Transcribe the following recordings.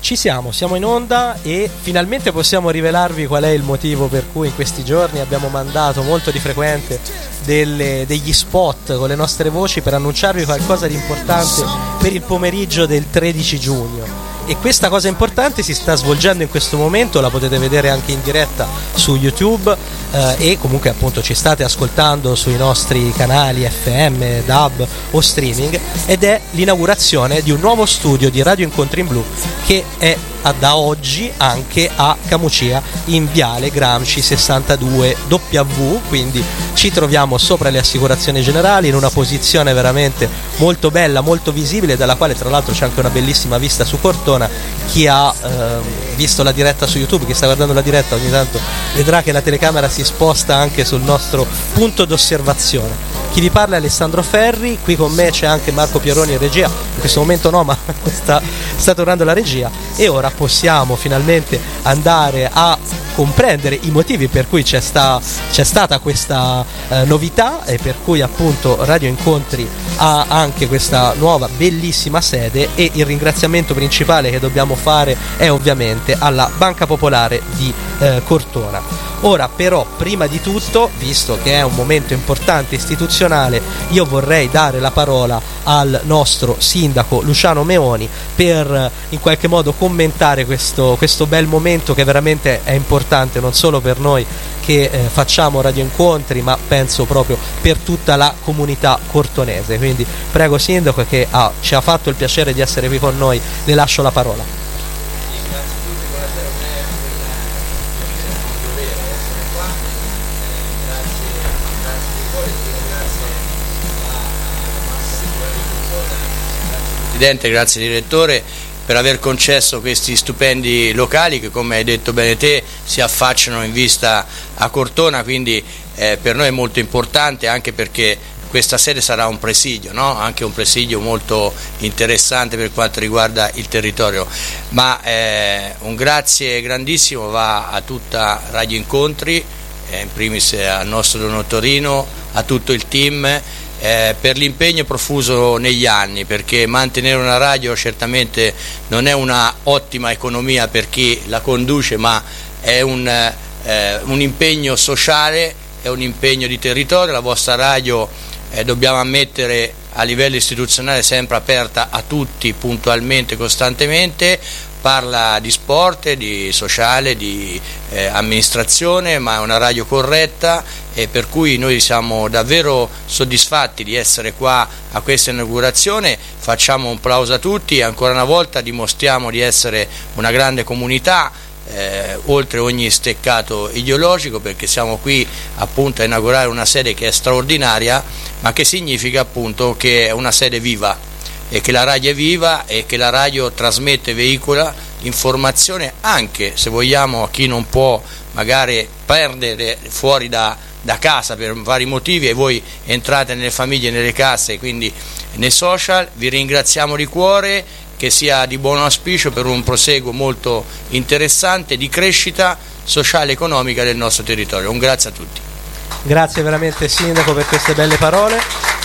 Siamo in onda e finalmente possiamo rivelarvi qual è il motivo per cui in questi giorni abbiamo mandato molto di frequente degli spot con le nostre voci per annunciarvi qualcosa di importante per il pomeriggio del 13 giugno. E questa cosa importante si sta svolgendo in questo momento, la potete vedere anche in diretta su YouTube e comunque appunto ci state ascoltando sui nostri canali FM, DAB o streaming, ed è l'inaugurazione di un nuovo studio di Radio Incontri in Blu che è da oggi anche a Camucia in Viale Gramsci 62W, quindi ci troviamo sopra le assicurazioni generali in una posizione veramente molto bella, molto visibile, dalla quale tra l'altro c'è anche una bellissima vista su Cortona. Chi ha visto la diretta su YouTube, chi sta guardando la diretta ogni tanto vedrà che la telecamera si sposta anche sul nostro punto d'osservazione. Chi vi parla è Alessandro Ferri, qui con me c'è anche Marco Pieroni in regia, in questo momento no, ma sta tornando la regia, e ora possiamo finalmente andare a comprendere i motivi per cui c'è stata questa novità e per cui appunto Radio Incontri ha anche questa nuova bellissima sede, e il ringraziamento principale che dobbiamo fare è ovviamente alla Banca Popolare di Cortona. Ora però, prima di tutto, visto che è un momento importante istituzionale, io vorrei dare la parola al nostro sindaco Luciano Meoni per in qualche modo commentare questo bel momento che veramente è importante non solo per noi che facciamo Radio Incontri, ma penso proprio per tutta la comunità cortonese. Quindi prego sindaco, che ci ha fatto il piacere di essere qui con noi, le lascio la parola. Presidente, grazie direttore per aver concesso questi stupendi locali che, come hai detto bene te, si affacciano in vista a Cortona, quindi per noi è molto importante, anche perché questa sede sarà un presidio, no? Anche un presidio molto interessante per quanto riguarda il territorio, ma un grazie grandissimo va a tutta Radio Incontri, in primis al nostro Don Ottorino, a tutto il team, per l'impegno profuso negli anni, perché mantenere una radio certamente non è una ottima economia per chi la conduce, ma è un impegno sociale, è un impegno di territorio. La vostra radio, dobbiamo ammettere, a livello istituzionale sempre aperta a tutti, puntualmente, costantemente, parla di sport, di sociale, di amministrazione, ma è una radio corretta, e per cui noi siamo davvero soddisfatti di essere qua a questa inaugurazione. Facciamo un plauso a tutti e ancora una volta dimostriamo di essere una grande comunità, oltre ogni steccato ideologico, perché siamo qui appunto a inaugurare una sede che è straordinaria, ma che significa appunto che è una sede viva, e che la radio è viva e che la radio trasmette e veicola informazione, anche se vogliamo a chi non può magari perdere fuori da casa per vari motivi, e voi entrate nelle famiglie, nelle case, quindi nei social. Vi ringraziamo di cuore, che sia di buon auspicio per un proseguo molto interessante di crescita sociale e economica del nostro territorio. Un grazie a tutti. Grazie veramente sindaco per queste belle parole.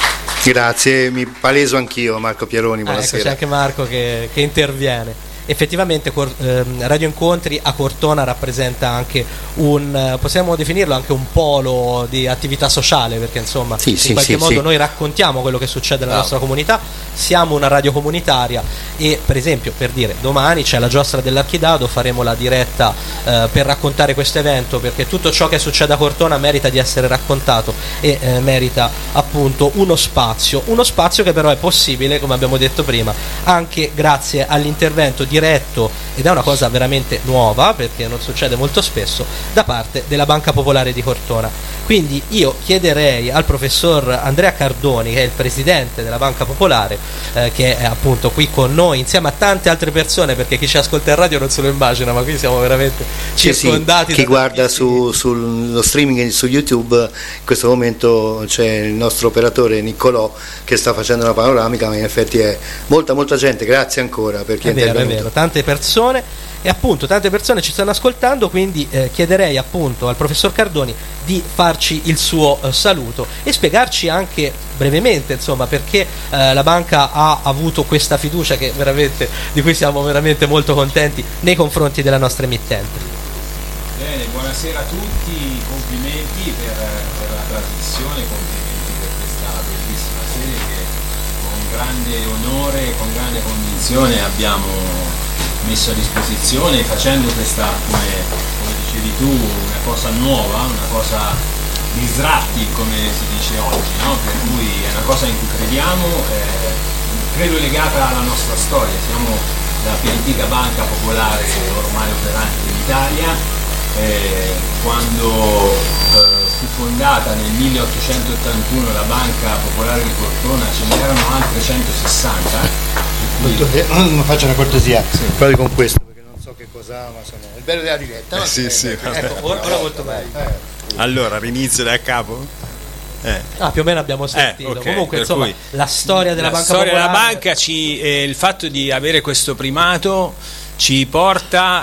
Grazie, mi paleso anch'io, Marco Pieroni, buonasera. Ecco, c'è anche Marco che interviene. Effettivamente Radio Incontri a Cortona rappresenta anche possiamo definirlo anche un polo di attività sociale, perché insomma in qualche modo noi raccontiamo quello che succede nella nostra comunità, siamo una radio comunitaria, e per esempio, per dire, domani c'è la giostra dell'Archidado, faremo la diretta per raccontare questo evento, perché tutto ciò che succede a Cortona merita di essere raccontato e merita appunto uno spazio che però è possibile, come abbiamo detto prima, anche grazie all'intervento diretto, ed è una cosa veramente nuova perché non succede molto spesso, da parte della Banca Popolare di Cortona. Quindi io chiederei al professor Andrea Cardoni, che è il presidente della Banca Popolare, che è appunto qui con noi insieme a tante altre persone, perché chi ci ascolta in radio non se lo immagina, ma qui siamo veramente circondati. Chi guarda sullo streaming su YouTube, in questo momento c'è il nostro operatore Niccolò che sta facendo una panoramica, ma in effetti è molta gente. Grazie ancora per chi è intervenuto. È vero, tante persone. E appunto tante persone ci stanno ascoltando, quindi chiederei appunto al professor Cardoni di farci il suo saluto e spiegarci anche brevemente, insomma, perché la banca ha avuto questa fiducia di cui siamo veramente molto contenti nei confronti della nostra emittente. Bene, buonasera a tutti, complimenti per la trasmissione, complimenti per questa bellissima serie che con grande onore e con grande convinzione abbiamo messo a disposizione, facendo questa, come dicevi tu, una cosa nuova, una cosa disruptive, come si dice oggi, no? Per cui è una cosa in cui crediamo, credo legata alla nostra storia. Siamo la più antica banca popolare ormai operante in Italia. Quando fu fondata nel 1881 la Banca Popolare di Cortona, ce n'erano altre 160. Mi faccio una cortesia, sì. Proprio con questo, perché non so che cosa, ma sono il bello della diretta. No? Sì. Ecco, ora molto meglio. Allora, rinizio da capo? Più o meno abbiamo sentito. Okay. Comunque, Per insomma, cui, la storia della Banca Popolare. La storia Popolare, della banca il fatto di avere questo primato ci porta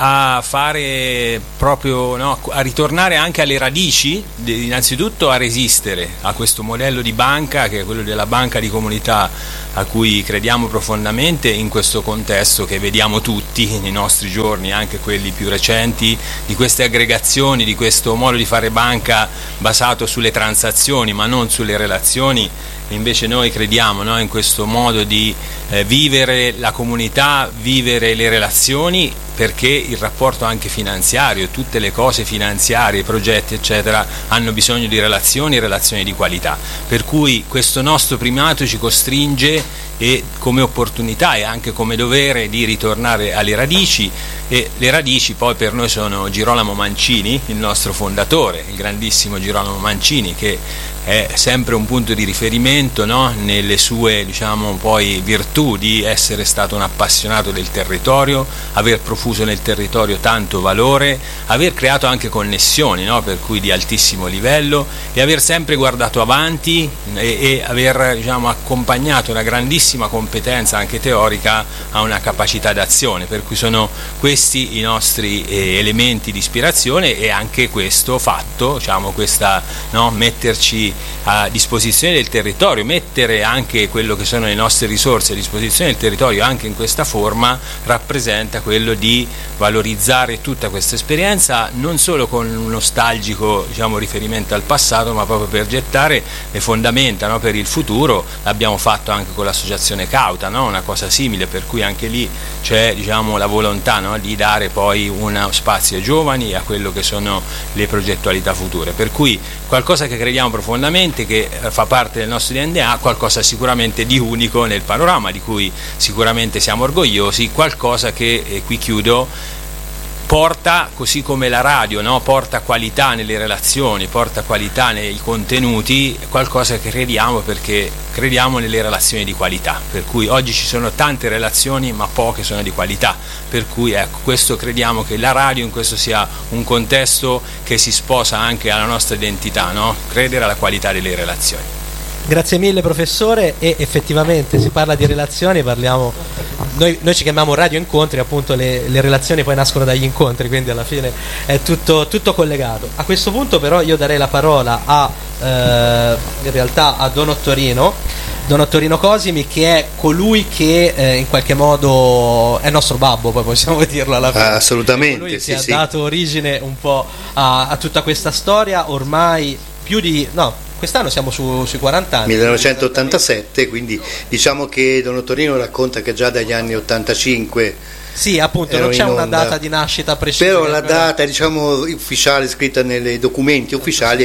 a fare proprio, no, a ritornare anche alle radici, innanzitutto a resistere a questo modello di banca che è quello della banca di comunità, a cui crediamo profondamente in questo contesto che vediamo tutti nei nostri giorni, anche quelli più recenti, di queste aggregazioni, di questo modo di fare banca basato sulle transazioni ma non sulle relazioni. Invece noi crediamo, no, in questo modo di vivere la comunità, vivere le relazioni, perché il rapporto anche finanziario, tutte le cose finanziarie, progetti eccetera, hanno bisogno di relazioni di qualità, per cui questo nostro primato ci costringe, e come opportunità e anche come dovere, di ritornare alle radici. E le radici poi per noi sono Girolamo Mancini, il nostro fondatore, il grandissimo Girolamo Mancini, che è sempre un punto di riferimento, no? Nelle sue, diciamo, poi virtù di essere stato un appassionato del territorio, aver profuso nel territorio tanto valore, aver creato anche connessioni, no? Per cui di altissimo livello, e aver sempre guardato avanti e aver, diciamo, accompagnato una grandissima competenza anche teorica a una capacità d'azione, per cui sono questi i nostri elementi di ispirazione, e anche questo fatto, diciamo, questa, no, metterci a disposizione del territorio, mettere anche quello che sono le nostre risorse a disposizione del territorio anche in questa forma, rappresenta quello di valorizzare tutta questa esperienza, non solo con un nostalgico, diciamo, riferimento al passato, ma proprio per gettare le fondamenta, no, per il futuro. L'abbiamo fatto anche con l'associazione Cauta, no? Una cosa simile, per cui anche lì c'è, diciamo, la volontà, no, di dare poi uno spazio ai giovani e a quello che sono le progettualità future, per cui qualcosa che crediamo profondamente, che fa parte del nostro DNA, qualcosa sicuramente di unico nel panorama, di cui sicuramente siamo orgogliosi, qualcosa che, e qui chiudo, porta, così come la radio, no? Porta qualità nelle relazioni, porta qualità nei contenuti, qualcosa che crediamo, perché crediamo nelle relazioni di qualità, per cui oggi ci sono tante relazioni ma poche sono di qualità, per cui ecco, questo crediamo che la radio in questo sia un contesto che si sposa anche alla nostra identità, no? Credere alla qualità delle relazioni. Grazie mille professore, e effettivamente si parla di relazioni, noi ci chiamiamo radio incontri, appunto le relazioni poi nascono dagli incontri, quindi alla fine è tutto collegato. A questo punto però io darei la parola in realtà a Don Ottorino Cosimi, che è colui che in qualche modo è nostro babbo, poi possiamo dirlo alla fine. Assolutamente, colui che sì, ha dato origine un po' a tutta questa storia, ormai quest'anno siamo sui 40 anni. 1987, quindi diciamo che Don Ottorino racconta che già dagli anni 85. Sì, appunto, non c'è una data di nascita precisa. Però la data, diciamo, ufficiale, scritta nei documenti ufficiali, è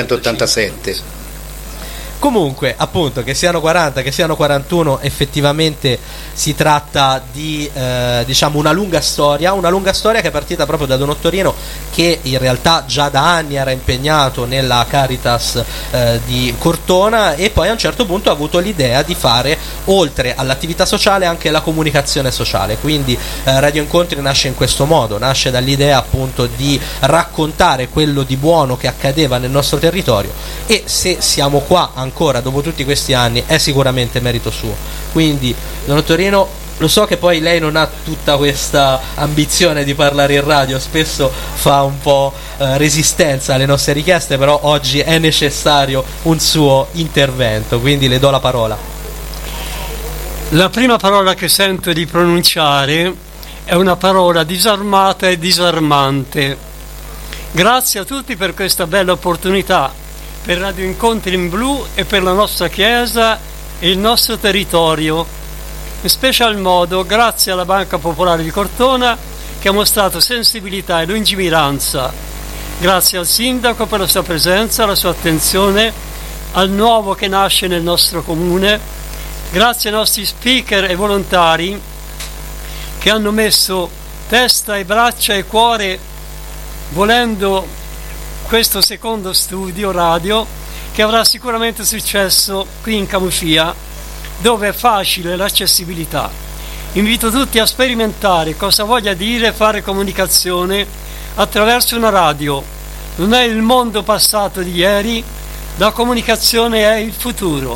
1987. Comunque, appunto, che siano 40, che siano 41, effettivamente si tratta di diciamo una lunga storia che è partita proprio da Don Ottorino, che in realtà già da anni era impegnato nella Caritas di Cortona, e poi a un certo punto ha avuto l'idea di fare, oltre all'attività sociale, anche la comunicazione sociale. Quindi Radio Incontri nasce in questo modo, nasce dall'idea appunto di raccontare quello di buono che accadeva nel nostro territorio, e se siamo qua ancora dopo tutti questi anni è sicuramente merito suo. Quindi Don Ottorino, Lo so che poi lei non ha tutta questa ambizione di parlare in radio, spesso fa un po' resistenza alle nostre richieste, però oggi è necessario un suo intervento, quindi le do la parola. La prima parola che sento di pronunciare è una parola disarmata e disarmante. Grazie a tutti per questa bella opportunità, per Radio Incontri in Blu e per la nostra Chiesa e il nostro territorio. In special modo grazie alla Banca Popolare di Cortona, che ha mostrato sensibilità e lungimiranza. Grazie al Sindaco per la sua presenza, la sua attenzione al nuovo che nasce nel nostro comune. Grazie ai nostri speaker e volontari che hanno messo testa e braccia e cuore volendo questo secondo studio radio, che avrà sicuramente successo qui in Camucia, dove è facile l'accessibilità. Invito tutti a sperimentare cosa voglia dire fare comunicazione attraverso una radio. Non è il mondo passato di ieri, la comunicazione è il futuro.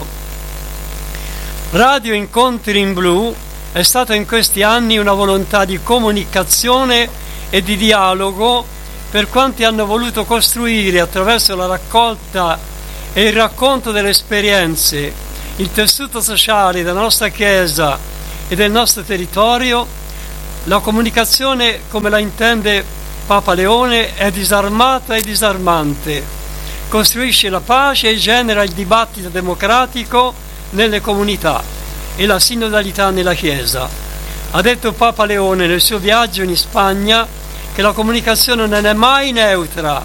Radio Incontri in Blu è stata in questi anni una volontà di comunicazione e di dialogo per quanti hanno voluto costruire attraverso la raccolta e il racconto delle esperienze il tessuto sociale della nostra Chiesa e del nostro territorio. La comunicazione, come la intende Papa Leone, è disarmata e disarmante, costruisce la pace e genera il dibattito democratico nelle comunità e la sinodalità nella Chiesa. Ha detto Papa Leone nel suo viaggio in Spagna che la comunicazione non è mai neutra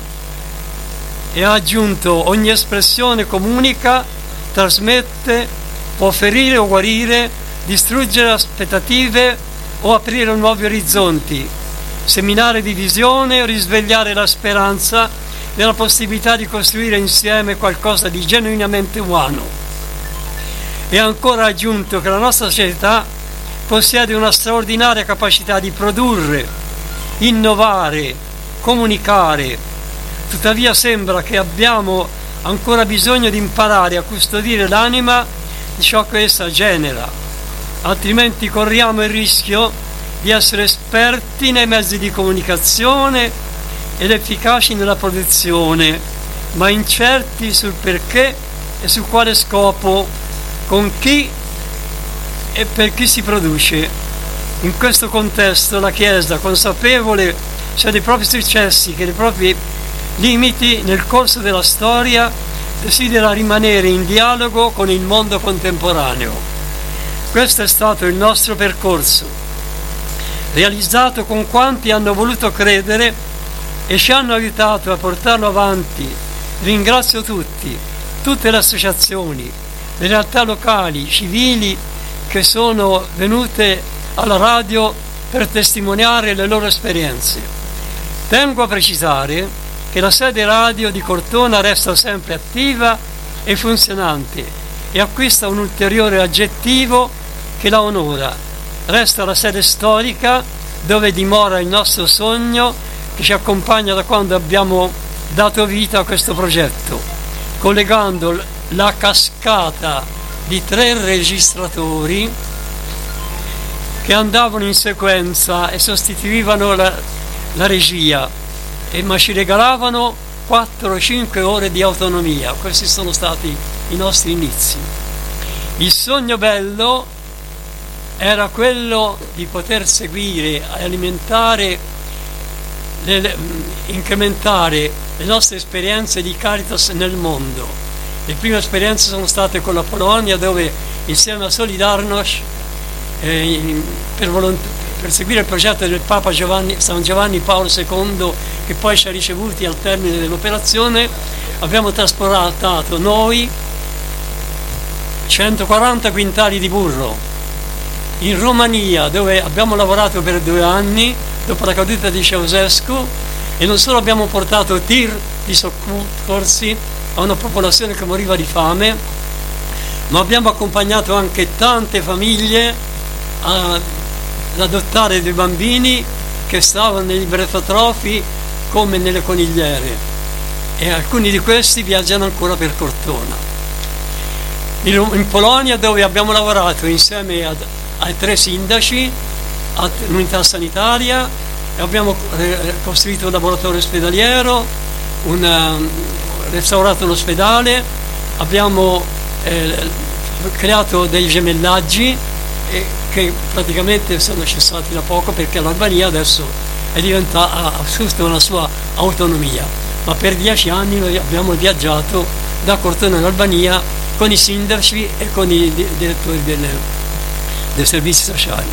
e ha aggiunto: ogni espressione comunica, trasmette, può ferire o guarire, distruggere aspettative o aprire nuovi orizzonti, seminare divisione o risvegliare la speranza nella possibilità di costruire insieme qualcosa di genuinamente umano. E ancora aggiunto che la nostra società possiede una straordinaria capacità di produrre, innovare, comunicare. Tuttavia sembra che abbiamo ancora bisogno di imparare a custodire l'anima di ciò che essa genera, altrimenti corriamo il rischio di essere esperti nei mezzi di comunicazione ed efficaci nella produzione, ma incerti sul perché e su quale scopo, con chi e per chi si produce. In questo contesto la Chiesa, consapevole sia dei propri successi che dei propri limiti nel corso della storia, desidera rimanere in dialogo con il mondo contemporaneo. Questo è stato il nostro percorso, realizzato con quanti hanno voluto credere e ci hanno aiutato a portarlo avanti. Ringrazio tutti, tutte le associazioni, le realtà locali, civili che sono venute alla radio per testimoniare le loro esperienze. Tengo a precisare che la sede radio di Cortona resta sempre attiva e funzionante e acquista un ulteriore aggettivo che la onora. Resta la sede storica dove dimora il nostro sogno che ci accompagna da quando abbiamo dato vita a questo progetto, collegando la cascata di 3 registratori che andavano in sequenza e sostituivano la regia, ma ci regalavano 4-5 ore di autonomia. Questi sono stati i nostri inizi. Il sogno bello era quello di poter seguire e alimentare, incrementare le nostre esperienze di Caritas nel mondo. Le prime esperienze sono state con la Polonia, dove insieme a Solidarność per seguire il progetto del Papa San Giovanni Paolo II, che poi ci ha ricevuti al termine dell'operazione, abbiamo trasportato noi 140 quintali di burro. In Romania, dove abbiamo lavorato per 2 anni dopo la caduta di Ceausescu, e non solo abbiamo portato tir di soccorsi a una popolazione che moriva di fame, ma abbiamo accompagnato anche tante famiglie ad adottare dei bambini che stavano negli brefatotrofi come nelle conigliere, e alcuni di questi viaggiano ancora per Cortona. In Polonia, dove abbiamo lavorato insieme ai 3 sindaci, l'unità sanitaria, abbiamo costruito un laboratorio ospedaliero, restaurato l'ospedale, abbiamo creato dei gemellaggi che praticamente sono cessati da poco, perché l'Albania adesso ha assunto una sua autonomia, ma per 10 anni noi abbiamo viaggiato da Cortona in Albania con i sindaci e con i direttori dei servizi sociali.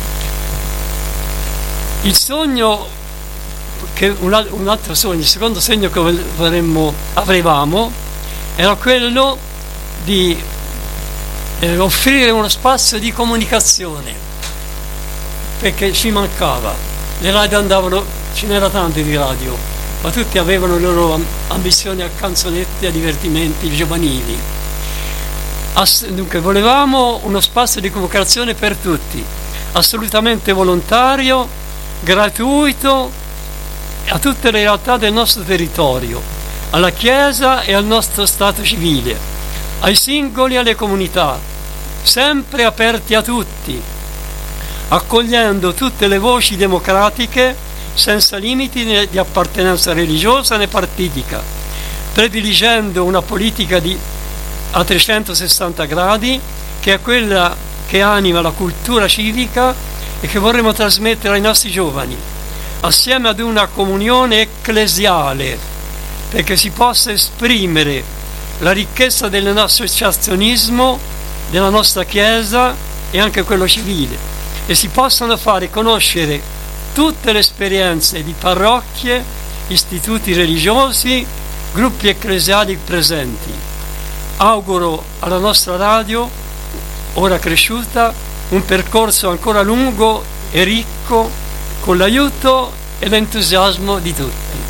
Il sogno, un altro sogno, il secondo sogno che avevamo era quello di offrire uno spazio di comunicazione, perché ci mancava. Le radio andavano, ce n'era tante di radio, ma tutti avevano le loro ambizioni a canzonette, a divertimenti giovanili. Dunque volevamo uno spazio di comunicazione per tutti, assolutamente volontario, gratuito, a tutte le realtà del nostro territorio, alla Chiesa e al nostro Stato civile, ai singoli e alle comunità, sempre aperti a tutti, accogliendo tutte le voci democratiche senza limiti di appartenenza religiosa né partitica, prediligendo una politica a 360 gradi che è quella che anima la cultura civica e che vorremmo trasmettere ai nostri giovani, assieme ad una comunione ecclesiale, perché si possa esprimere la ricchezza del nostro associazionismo, della nostra Chiesa e anche quello civile, e si possano fare conoscere tutte le esperienze di parrocchie, istituti religiosi, gruppi ecclesiali presenti. Auguro alla nostra radio, ora cresciuta, un percorso ancora lungo e ricco, con l'aiuto e l'entusiasmo di tutti.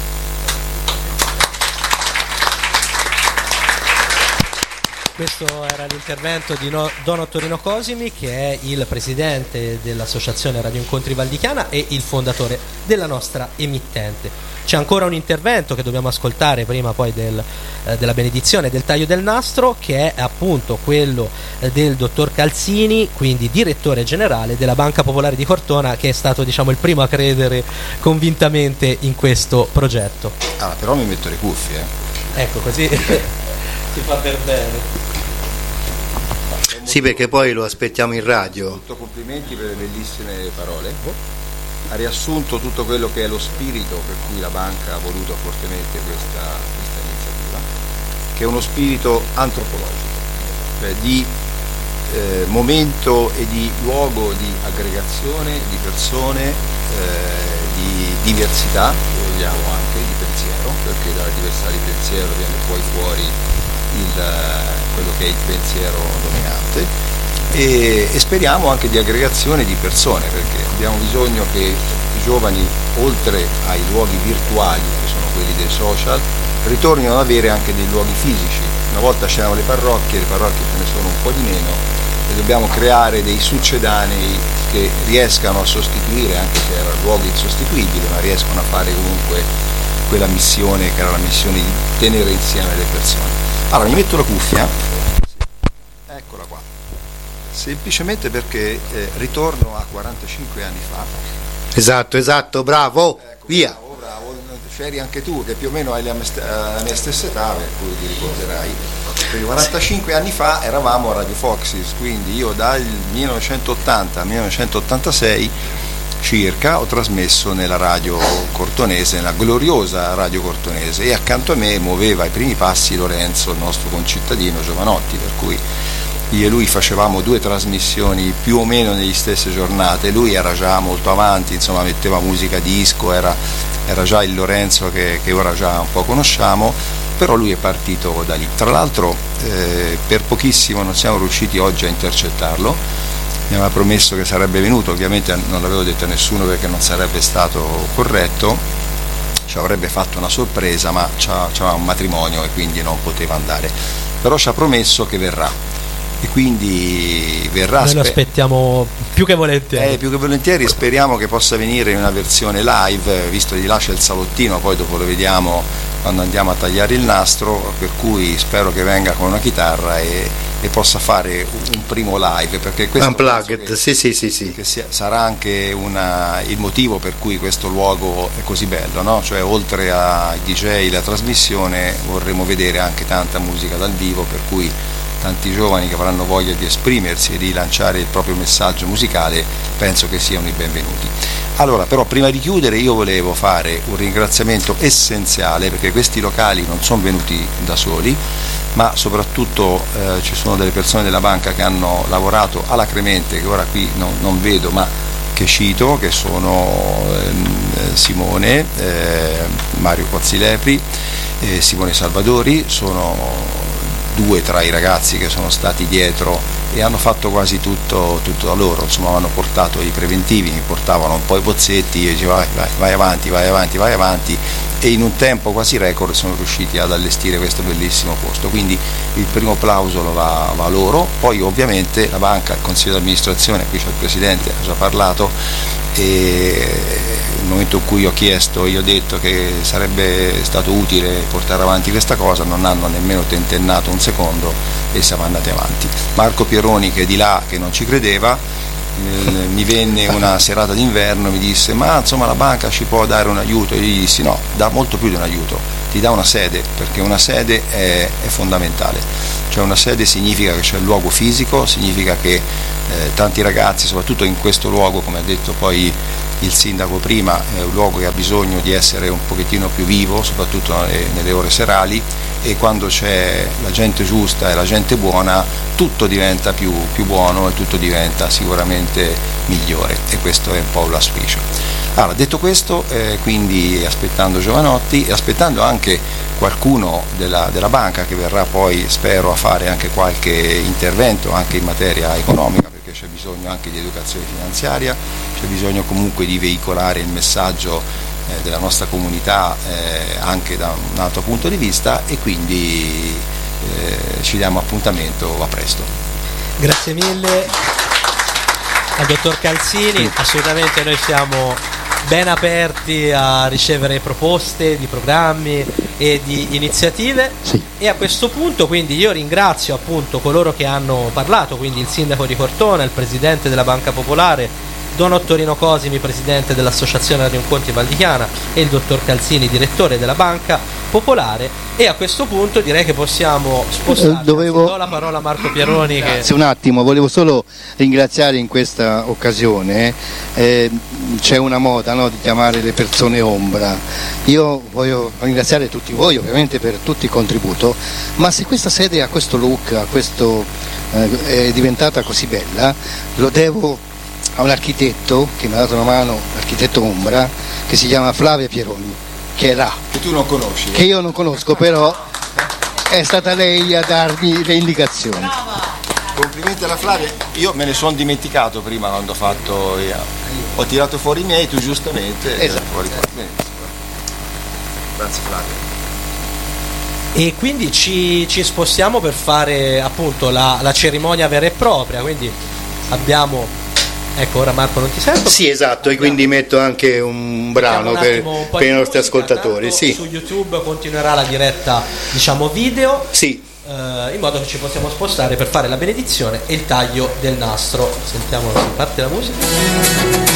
Questo era l'intervento di Don Ottorino Cosimi, che è il presidente dell'associazione Radio Incontri Valdichiana e il fondatore della nostra emittente. C'è ancora un intervento che dobbiamo ascoltare prima poi della benedizione del taglio del nastro, che è appunto quello del dottor Calzini, quindi direttore generale della Banca Popolare di Cortona, che è stato, diciamo, il primo a credere convintamente in questo progetto. Ah, però mi metto le cuffie. Ecco, così si fa per bene. Sì, perché poi lo aspettiamo in radio. Tutto complimenti per le bellissime parole. Ha riassunto tutto quello che è lo spirito per cui la banca ha voluto fortemente questa iniziativa, che è uno spirito antropologico, cioè di momento e di luogo di aggregazione di persone, di diversità, se vogliamo anche, di pensiero, perché dalla diversità di pensiero viene poi fuori quello che è il pensiero dominante, e speriamo anche di aggregazione di persone, perché abbiamo bisogno che i giovani, oltre ai luoghi virtuali che sono quelli dei social, ritornino ad avere anche dei luoghi fisici. Una volta c'erano le parrocchie ce ne sono un po' di meno, e dobbiamo creare dei succedanei che riescano a sostituire, anche se erano luoghi insostituibili, ma riescono a fare comunque quella missione che era la missione di tenere insieme le persone. Allora mi metto la cuffia, eccola qua, semplicemente perché ritorno a 45 anni fa. Esatto, bravo, ecco, via. Bravo, c'eri anche tu, che più o meno hai la mia stessa età, per cui ti ricorderai. Perché 45 anni fa eravamo a Radio Foxys, quindi io dal 1980 al 1986 circa ho trasmesso nella radio cortonese, nella gloriosa radio cortonese, e accanto a me muoveva i primi passi Lorenzo, il nostro concittadino Giovanotti, per cui io e lui facevamo 2 trasmissioni più o meno nelle stesse giornate. Lui era già molto avanti, insomma metteva musica disco, era già il Lorenzo che ora già un po' conosciamo, però lui è partito da lì. Tra l'altro per pochissimo non siamo riusciti oggi a intercettarlo. Mi aveva promesso che sarebbe venuto, ovviamente non l'avevo detto a nessuno perché non sarebbe stato corretto, ci avrebbe fatto una sorpresa, ma c'aveva un matrimonio e quindi non poteva andare, però ci ha promesso che verrà, e quindi verrà. Noi lo aspettiamo più che volentieri. Speriamo che possa venire in una versione live, visto di là c'è il salottino, poi dopo lo vediamo quando andiamo a tagliare il nastro, per cui spero che venga con una chitarra e e possa fare un primo live, perché questo Unplugged, sì. che sarà anche il motivo per cui questo luogo è così bello, no? Cioè oltre ai DJ, la trasmissione, vorremmo vedere anche tanta musica dal vivo, per cui tanti giovani che avranno voglia di esprimersi e di lanciare il proprio messaggio musicale penso che siano i benvenuti. Allora, però prima di chiudere io volevo fare un ringraziamento essenziale, perché questi locali non sono venuti da soli, ma soprattutto ci sono delle persone della banca che hanno lavorato alacremente, che ora qui non vedo, ma che cito, che sono Simone, Mario Pozzilepri, Simone Salvadori, sono due tra i ragazzi che sono stati dietro e hanno fatto quasi tutto da loro, insomma hanno portato i preventivi, mi portavano un po' i pozzetti, io dicevo vai avanti, e in un tempo quasi record sono riusciti ad allestire questo bellissimo posto, quindi il primo plauso lo va a loro. Poi ovviamente la banca, il consiglio di amministrazione, qui c'è il presidente, ha già parlato, e nel momento in cui ho chiesto, io ho detto che sarebbe stato utile portare avanti questa cosa, non hanno nemmeno tentennato un secondo e siamo andati avanti. Marco Pieroni, che è di là, che non ci credeva, mi venne una serata d'inverno e mi disse: ma insomma la banca ci può dare un aiuto? E io gli dissi: no, dà molto più di un aiuto, ti dà una sede, perché una sede è fondamentale. Cioè una sede significa che c'è il luogo fisico, significa che tanti ragazzi, soprattutto in questo luogo, come ha detto poi il sindaco prima, è un luogo che ha bisogno di essere un pochettino più vivo, soprattutto nelle ore serali, e quando c'è la gente giusta e la gente buona tutto diventa più buono e tutto diventa sicuramente migliore, e questo è un po' l'auspicio. Allora, detto questo, quindi aspettando Giovanotti e aspettando anche qualcuno della banca che verrà poi, spero, a fare anche qualche intervento anche in materia economica, perché c'è bisogno anche di educazione finanziaria, c'è bisogno comunque di veicolare il messaggio della nostra comunità anche da un altro punto di vista, e quindi ci diamo appuntamento a presto. Grazie mille al dottor Calzini, assolutamente noi siamo ben aperti a ricevere proposte di programmi e di iniziative, sì. E a questo punto quindi io ringrazio appunto coloro che hanno parlato, quindi il sindaco di Cortona, il presidente della Banca Popolare, Don Ottorino Cosimi, presidente dell'Associazione Radio Incontri Val di Chiana, e il dottor Calzini, direttore della Banca Popolare. E a questo punto direi che possiamo spostarci. Do la parola a Marco Pieroni. Grazie, un attimo, volevo solo ringraziare in questa occasione, c'è una moda, no, di chiamare le persone ombra. Io voglio ringraziare tutti voi ovviamente per tutto il contributo, ma se questa sede ha questo look, è diventata così bella, lo devo a un architetto che mi ha dato una mano, l'architetto ombra, che si chiama Flavia Pieroni, che è là. Che tu non conosci? Che io non conosco, però è stata lei a darmi le indicazioni. Complimenti alla Flavia, io me ne sono dimenticato prima quando ho tirato fuori i miei, tu giustamente. Esatto. Grazie Flavia. E quindi ci spostiamo per fare appunto la cerimonia vera e propria, quindi abbiamo... Ecco, ora Marco non ti sento? Sì, esatto, e quindi metto anche un brano per i nostri ascoltatori. Sì. Su YouTube continuerà la diretta, diciamo, video, sì. In modo che ci possiamo spostare per fare la benedizione e il taglio del nastro. Sentiamo se parte la musica.